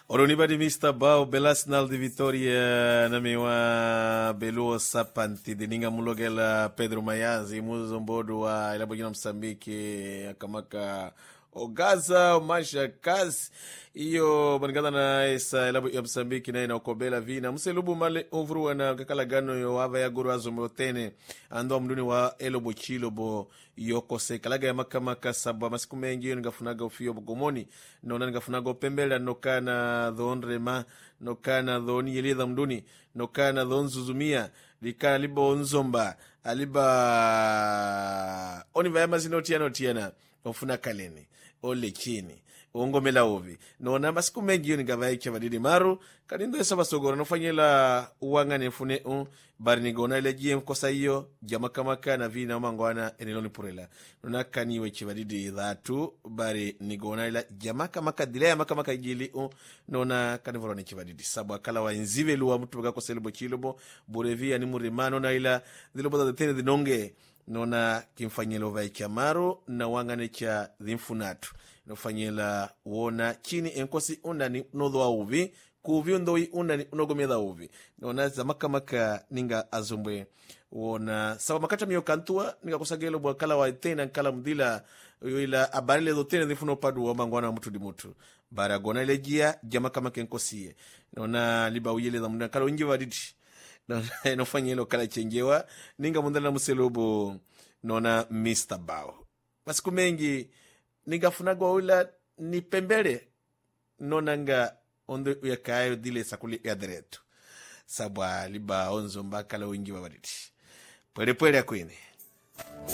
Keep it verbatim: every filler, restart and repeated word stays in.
Oronibadi mister Bao Belasnal de Vitória na mewa Belo Sapanti de ninga mulogela Pedro Mayazi muzombodo wa ila bojina Msambiki akamaka Ogaza Masha Kazi iyo banigana na isa ila ya Msambiki na ina okobela vina mselubu male ovruwa na kakala gano yo hava ya guru azomotene ando mduni wa elo bochilo bo yoko se kalaga ya makamaka sabwa masiku mengi yo ngafunaga ufio bugomoni nona ngafunaga pembela nokana dhonrema nokana dhoni yelidha mduni nokana dhonzuzumia likana libo nzomba aliba oni vaya mazino tiano tiana ofuna kaleni ole chini ongomela ovi nona masiku mengi yo ngavaya chavadidi maru kalindo esa basogora nofanyela uwanga nefune un bari nigona ile jie mkosa hiyo jamakamaka na vina mangwana eneloni purela nona kaniwe chivadidi dhatu bari nigona ile jamakamaka dilea makamaka igili un nona kanivoro ni chivadidi sabu akala wa nzive luwa mtu waka selebo chilobo burevia ni murimano na ila dhilobo za tene dhinonge nona kimfanyelo vai chamaro na wangane cha dhimfunatu nofanyela uona chini enkosi undani nodhoa uvi kuvi ndoi undani unogomeda uvi nona zamakamaka ninga azumbwe uona sawa makata miyo kantua ninga kusagelo bwa kala wa tena kala mdila ila abarile dhotene dhifuno padu wa mangwana mtu di mtu baragona ile jia jamakamaka enkosie nona liba uyele za mdana kala unjiva diti nofanyelo kala chenjewa ninga mundala muselobo nona mister Bao masiku mengi ninga funagwa ula ni pembele nona nga ondo uyakayo dile sakuli ya deretu sabwa liba onzo mbaka la wingi wa waditi pwele pwele ya kwini.